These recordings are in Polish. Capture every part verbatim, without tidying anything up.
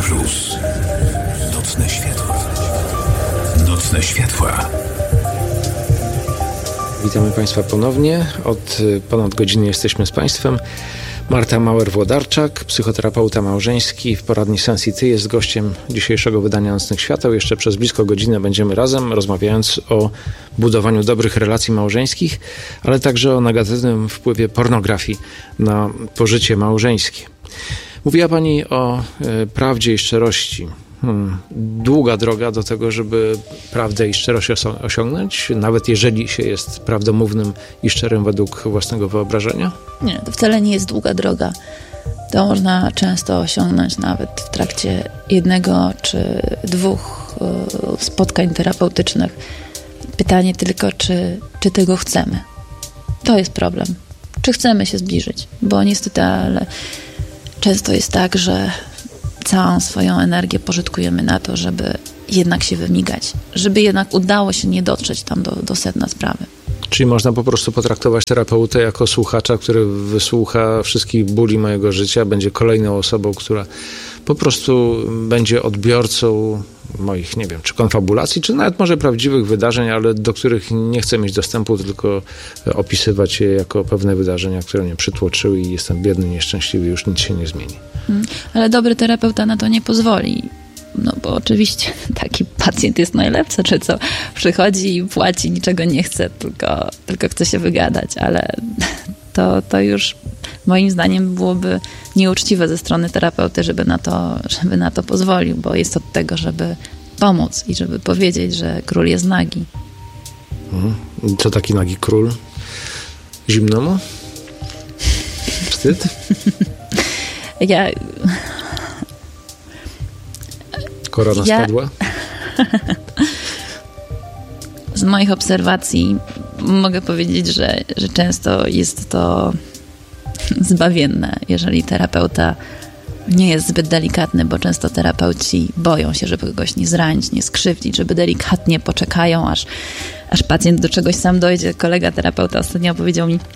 Plus. Nocne światła. Nocne światła. Witamy Państwa ponownie. Od ponad godziny jesteśmy z Państwem. Marta Mauer-Włodarczak, psychoterapeuta małżeński w poradni Sensity, jest gościem dzisiejszego wydania Nocnych Świateł. Jeszcze przez blisko godzinę będziemy razem, rozmawiając o budowaniu dobrych relacji małżeńskich, ale także o negatywnym wpływie pornografii na pożycie małżeńskie. Mówiła Pani o y, prawdzie i szczerości. Hmm. Długa droga do tego, żeby prawdę i szczerość oso- osiągnąć, nawet jeżeli się jest prawdomównym i szczerym według własnego wyobrażenia? Nie, to wcale nie jest długa droga. To można często osiągnąć nawet w trakcie jednego czy dwóch y, spotkań terapeutycznych. Pytanie tylko, czy, czy tego chcemy. To jest problem. Czy chcemy się zbliżyć? Bo niestety, ale często jest tak, że całą swoją energię pożytkujemy na to, żeby jednak się wymigać, żeby jednak udało się nie dotrzeć tam do, do sedna sprawy. Czyli można po prostu potraktować terapeutę jako słuchacza, który wysłucha wszystkich bóli mojego życia, będzie kolejną osobą, która po prostu będzie odbiorcą moich, nie wiem, czy konfabulacji, czy nawet może prawdziwych wydarzeń, ale do których nie chcę mieć dostępu, tylko opisywać je jako pewne wydarzenia, które mnie przytłoczyły i jestem biedny, nieszczęśliwy, już nic się nie zmieni. Ale dobry terapeuta na to nie pozwoli. No bo oczywiście taki pacjent jest najlepszy, czy co? Przychodzi i płaci, niczego nie chce, tylko, tylko chce się wygadać, ale to, to już moim zdaniem byłoby nieuczciwe ze strony terapeuty, żeby na to, żeby na to pozwolił, bo jest od tego, żeby pomóc i żeby powiedzieć, że król jest nagi. Mhm. Co taki nagi król? Zimno mu? Wstyd? Ja... Korona ja... spadła? Z moich obserwacji mogę powiedzieć, że, że często jest to zbawienne, jeżeli terapeuta nie jest zbyt delikatny, bo często terapeuci boją się, żeby kogoś nie zranić, nie skrzywdzić, żeby delikatnie poczekają, aż, aż pacjent do czegoś sam dojdzie. Kolega terapeuta ostatnio powiedział mi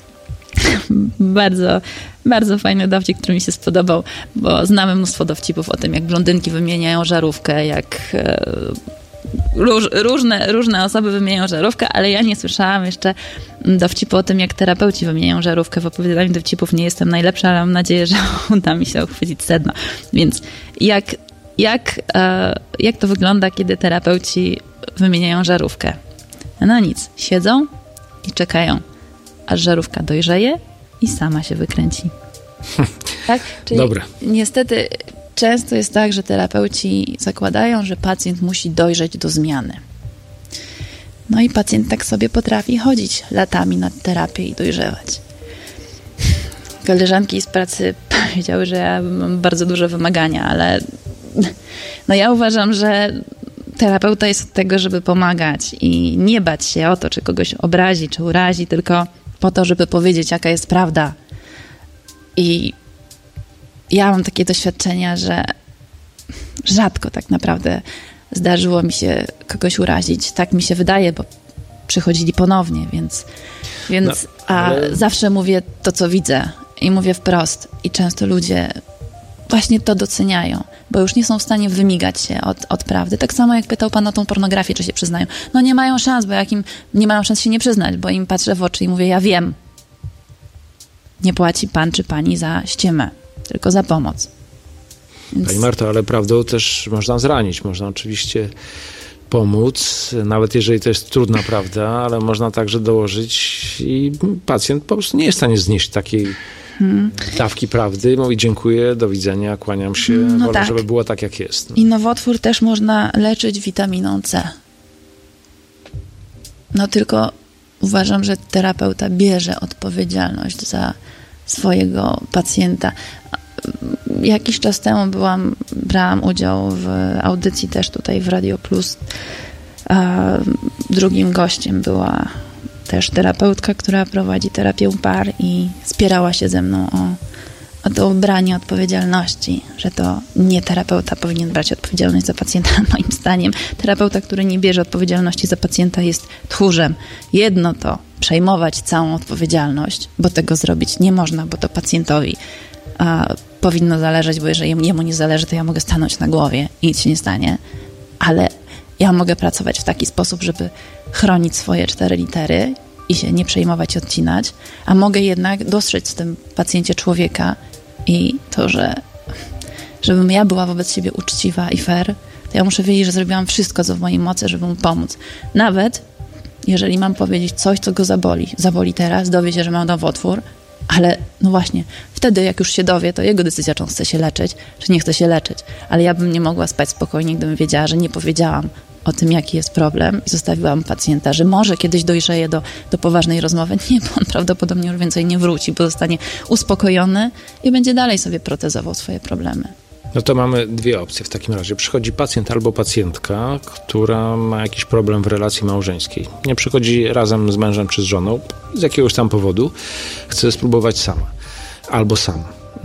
bardzo, bardzo fajny dowcip, który mi się spodobał, bo znamy mnóstwo dowcipów o tym, jak blondynki wymieniają żarówkę, jak e, róż, różne, różne osoby wymieniają żarówkę, ale ja nie słyszałam jeszcze dowcipu o tym, jak terapeuci wymieniają żarówkę. W opowiadaniu dowcipów nie jestem najlepsza, ale mam nadzieję, że uda mi się uchwycić sedno. Więc jak, jak, e, jak to wygląda, kiedy terapeuci wymieniają żarówkę? No nic, siedzą i czekają, aż żarówka dojrzeje i sama się wykręci. Tak? Czyli Dobre. Niestety często jest tak, że terapeuci zakładają, że pacjent musi dojrzeć do zmiany. No i pacjent tak sobie potrafi chodzić latami na terapię i dojrzewać. Koleżanki z pracy powiedziały, że ja mam bardzo duże wymagania, ale no ja uważam, że terapeuta jest od tego, żeby pomagać i nie bać się o to, czy kogoś obrazi, czy urazi, tylko po to, żeby powiedzieć, jaka jest prawda. I ja mam takie doświadczenia, że rzadko tak naprawdę zdarzyło mi się kogoś urazić. Tak mi się wydaje, bo przychodzili ponownie, więc, więc no, ale... a zawsze mówię to, co widzę i mówię wprost. I często ludzie właśnie to doceniają, bo już nie są w stanie wymigać się od, od prawdy. Tak samo jak pytał pan o tą pornografię, czy się przyznają. No nie mają szans, bo jak im, nie mają szans się nie przyznać, bo im patrzę w oczy i mówię, ja wiem. Nie płaci pan czy pani za ściemę, tylko za pomoc. Więc... Pani Marto, ale prawdą też można zranić. Można oczywiście pomóc, nawet jeżeli to jest trudna prawda, ale można także dołożyć i pacjent po prostu nie jest w stanie znieść takiej Hmm. dawki prawdy, mówi dziękuję, do widzenia, kłaniam się, no wolę, tak. żeby było tak, jak jest. No. I nowotwór też można leczyć witaminą C. No tylko uważam, że terapeuta bierze odpowiedzialność za swojego pacjenta. Jakiś czas temu byłam, brałam udział w audycji też tutaj w Radio Plus. A drugim gościem była też terapeutka, która prowadzi terapię par i spierała się ze mną o, o to branie odpowiedzialności, że to nie terapeuta powinien brać odpowiedzialność za pacjenta. Moim zdaniem terapeuta, który nie bierze odpowiedzialności za pacjenta, jest tchórzem. Jedno to przejmować całą odpowiedzialność, bo tego zrobić nie można, bo to pacjentowi a, powinno zależeć, bo jeżeli jemu nie zależy, to ja mogę stanąć na głowie i nic się nie stanie, ale ja mogę pracować w taki sposób, żeby chronić swoje cztery litery i się nie przejmować i odcinać, a mogę jednak dostrzec w tym pacjencie człowieka i to, że żebym ja była wobec siebie uczciwa i fair, to ja muszę wiedzieć, że zrobiłam wszystko, co w mojej mocy, żeby mu pomóc. Nawet jeżeli mam powiedzieć coś, co go zaboli. Zaboli teraz, dowie się, że mam nowotwór, ale no właśnie, wtedy jak już się dowie, to jego decyzja, czy on chce się leczyć, czy nie chce się leczyć. Ale ja bym nie mogła spać spokojnie, gdybym wiedziała, że nie powiedziałam o tym, jaki jest problem i zostawiłam pacjenta, że może kiedyś dojrzeje do, do poważnej rozmowy. Nie, bo on prawdopodobnie już więcej nie wróci, bo zostanie uspokojony i będzie dalej sobie protezował swoje problemy. No to mamy dwie opcje w takim razie. Przychodzi pacjent albo pacjentka, która ma jakiś problem w relacji małżeńskiej. Nie przychodzi razem z mężem czy z żoną, z jakiegoś tam powodu, chce spróbować sama albo sam.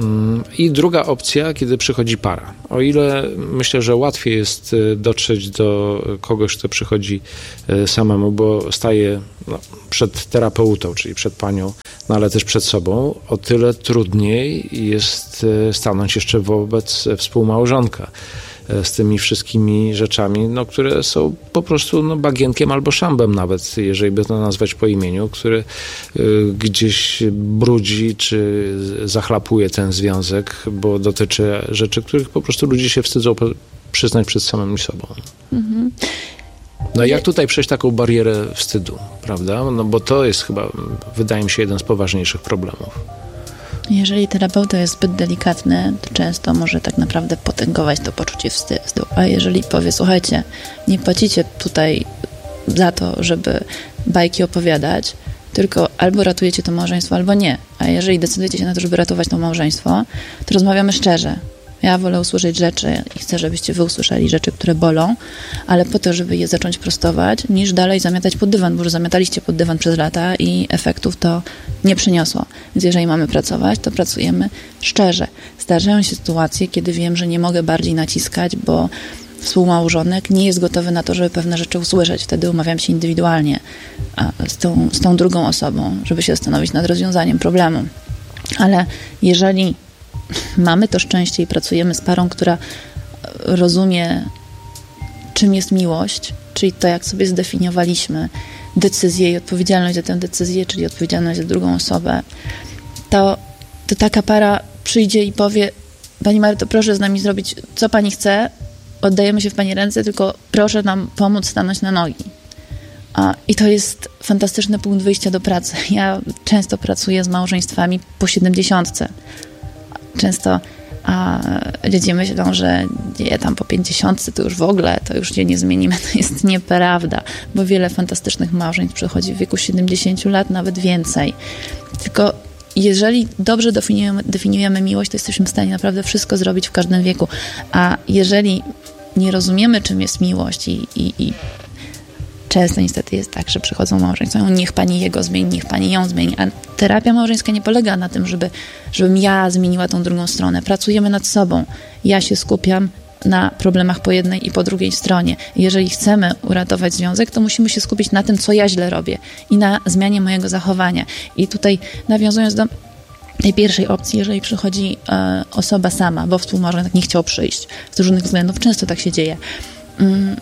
I druga opcja, kiedy przychodzi para. O ile myślę, że łatwiej jest dotrzeć do kogoś, kto przychodzi samemu, bo staje no, przed terapeutą, czyli przed panią, no ale też przed sobą, o tyle trudniej jest stanąć jeszcze wobec współmałżonka z tymi wszystkimi rzeczami, no, które są po prostu no, bagienkiem albo szambem nawet, jeżeli by to nazwać po imieniu, który y, gdzieś brudzi czy zachlapuje ten związek, bo dotyczy rzeczy, których po prostu ludzie się wstydzą przyznać przed samymi sobą. Mhm. No i jak tutaj przejść taką barierę wstydu, prawda? No bo to jest chyba, wydaje mi się, jeden z poważniejszych problemów. Jeżeli terapeuta jest zbyt delikatny, to często może tak naprawdę potęgować to poczucie wstydu. A jeżeli powie, słuchajcie, nie płacicie tutaj za to, żeby bajki opowiadać, tylko albo ratujecie to małżeństwo, albo nie. A jeżeli decydujecie się na to, żeby ratować to małżeństwo, to rozmawiamy szczerze. Ja wolę usłyszeć rzeczy i chcę, żebyście wy usłyszeli rzeczy, które bolą, ale po to, żeby je zacząć prostować, niż dalej zamiatać pod dywan, bo już zamiataliście pod dywan przez lata i efektów to nie przyniosło. Więc jeżeli mamy pracować, to pracujemy szczerze. Zdarzają się sytuacje, kiedy wiem, że nie mogę bardziej naciskać, bo współmałżonek nie jest gotowy na to, żeby pewne rzeczy usłyszeć. Wtedy umawiam się indywidualnie z tą, z tą drugą osobą, żeby się zastanowić nad rozwiązaniem problemu. Ale jeżeli mamy to szczęście i pracujemy z parą, która rozumie, czym jest miłość, czyli to, jak sobie zdefiniowaliśmy decyzję i odpowiedzialność za tę decyzję, czyli odpowiedzialność za drugą osobę, to, to taka para przyjdzie i powie: Pani Marto, proszę z nami zrobić, co Pani chce, oddajemy się w Pani ręce, tylko proszę nam pomóc stanąć na nogi. A, I to jest fantastyczny punkt wyjścia do pracy. Ja często pracuję z małżeństwami po siedemdziesiątce. Często a, ludzie myślą, że nie, tam po pięćdziesiątce to już w ogóle, to już się nie zmienimy. To jest nieprawda, bo wiele fantastycznych małżeństw przychodzi w wieku siedemdziesięciu lat, nawet więcej. Tylko jeżeli dobrze definiujemy, definiujemy miłość, to jesteśmy w stanie naprawdę wszystko zrobić w każdym wieku. A jeżeli nie rozumiemy, czym jest miłość i, i, i często niestety jest tak, że przychodzą małżeństwa, mówią: niech pani jego zmieni, niech pani ją zmieni. A terapia małżeńska nie polega na tym, żeby, żebym ja zmieniła tą drugą stronę. Pracujemy nad sobą. Ja się skupiam na problemach po jednej i po drugiej stronie. Jeżeli chcemy uratować związek, to musimy się skupić na tym, co ja źle robię i na zmianie mojego zachowania. I tutaj nawiązując do tej pierwszej opcji, jeżeli przychodzi e, osoba sama, bo współmałżonek nie chciał przyjść z różnych względów, często tak się dzieje. Mm,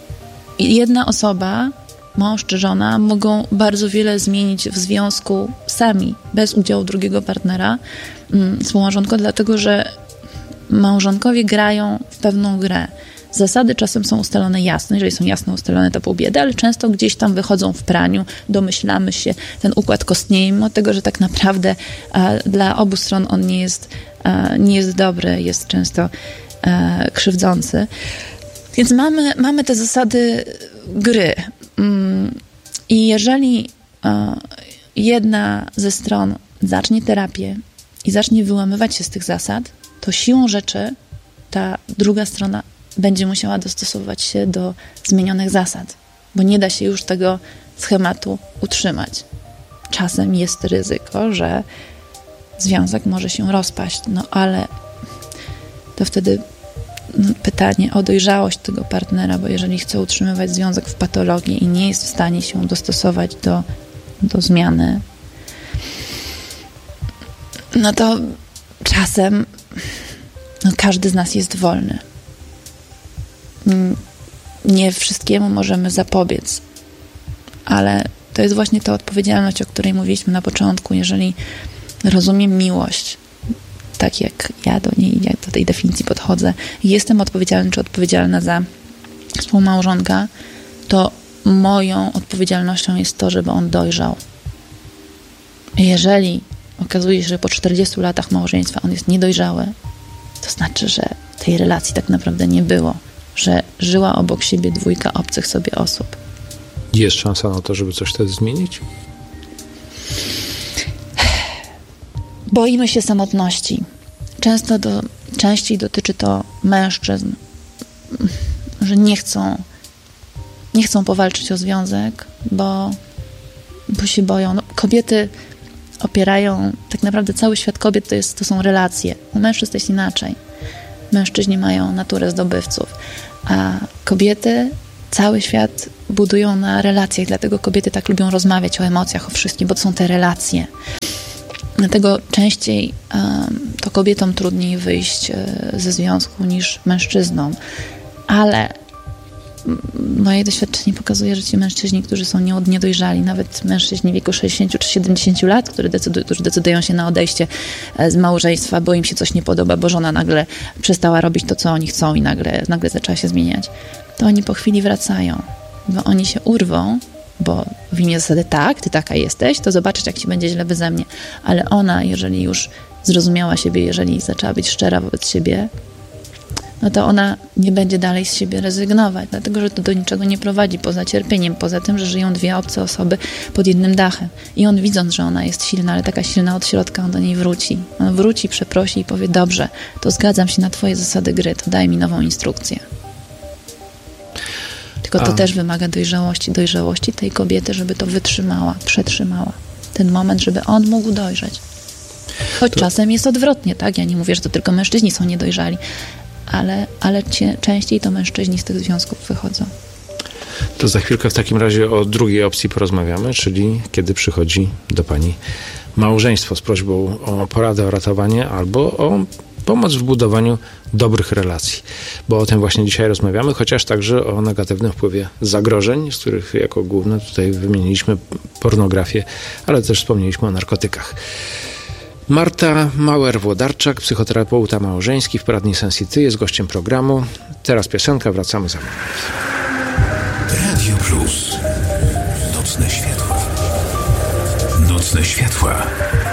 jedna osoba, mąż czy żona, mogą bardzo wiele zmienić w związku sami, bez udziału drugiego partnera, mm, współmałżonka, dlatego że małżonkowie grają w pewną grę. Zasady czasem są ustalone jasno. Jeżeli są jasno ustalone, to pół biedy, ale często gdzieś tam wychodzą w praniu, domyślamy się, ten układ kostnieje, mimo tego, że tak naprawdę a, dla obu stron on nie jest, a, nie jest dobry, jest często a, krzywdzący. Więc mamy, mamy te zasady gry. Mm, I jeżeli a, jedna ze stron zacznie terapię i zacznie wyłamywać się z tych zasad, to siłą rzeczy ta druga strona będzie musiała dostosowywać się do zmienionych zasad, bo nie da się już tego schematu utrzymać. Czasem jest ryzyko, że związek może się rozpaść, no ale to wtedy pytanie o dojrzałość tego partnera, bo jeżeli chce utrzymywać związek w patologii i nie jest w stanie się dostosować do, do zmiany, no to czasem każdy z nas jest wolny. Nie wszystkiemu możemy zapobiec, ale to jest właśnie ta odpowiedzialność, o której mówiliśmy na początku. Jeżeli rozumiem miłość, tak jak ja do niej, jak do tej definicji podchodzę, i jestem odpowiedzialny czy odpowiedzialna za współmałżonka, to moją odpowiedzialnością jest to, żeby on dojrzał. Jeżeli okazuje się, że po czterdziestu latach małżeństwa on jest niedojrzały, to znaczy, że tej relacji tak naprawdę nie było, że żyła obok siebie dwójka obcych sobie osób. Jest szansa na to, żeby coś wtedy zmienić? Boimy się samotności. Często do, częściej dotyczy to mężczyzn, że nie chcą, nie chcą powalczyć o związek, bo, bo się boją. No, kobiety opierają, tak naprawdę cały świat kobiet to, jest, to są relacje. U mężczyzn jest inaczej. Mężczyźni mają naturę zdobywców, a kobiety cały świat budują na relacjach, dlatego kobiety tak lubią rozmawiać o emocjach, o wszystkim, bo to są te relacje. Dlatego częściej um, to kobietom trudniej wyjść e, ze związku niż mężczyznom. Ale m, moje doświadczenie pokazuje, że ci mężczyźni, którzy są niedojrzali, nawet mężczyźni w wieku sześćdziesięciu czy siedemdziesięciu lat, którzy decydują, którzy decydują się na odejście z małżeństwa, bo im się coś nie podoba, bo żona nagle przestała robić to, co oni chcą i nagle, nagle zaczęła się zmieniać, to oni po chwili wracają. Bo oni się urwą, bo w imię zasady tak, ty taka jesteś, to zobaczysz, jak ci będzie źle beze mnie. Ale ona, jeżeli już zrozumiała siebie, jeżeli zaczęła być szczera wobec siebie, no to ona nie będzie dalej z siebie rezygnować, dlatego, że to do niczego nie prowadzi, poza cierpieniem, poza tym, że żyją dwie obce osoby pod jednym dachem. I on, widząc, że ona jest silna, ale taka silna od środka, on do niej wróci. On wróci, przeprosi i powie, dobrze, to zgadzam się na twoje zasady gry, to daj mi nową instrukcję. Tylko to A. też wymaga dojrzałości, dojrzałości tej kobiety, żeby to wytrzymała, przetrzymała. Ten moment, żeby on mógł dojrzeć. Choć to... czasem jest odwrotnie, tak? Ja nie mówię, że to tylko mężczyźni są niedojrzali, ale, ale cie, częściej to mężczyźni z tych związków wychodzą. To za chwilkę w takim razie o drugiej opcji porozmawiamy, czyli kiedy przychodzi do pani małżeństwo z prośbą o poradę, o ratowanie albo o pomoc w budowaniu dobrych relacji. Bo o tym właśnie dzisiaj rozmawiamy, chociaż także o negatywnym wpływie zagrożeń, z których jako główne tutaj wymieniliśmy pornografię, ale też wspomnieliśmy o narkotykach. Marta Mauer-Włodarczak, psychoterapeuta małżeński w poradni Sensity, jest gościem programu. Teraz piosenka, wracamy za moment. Radio Plus. Nocne światła. Nocne światła.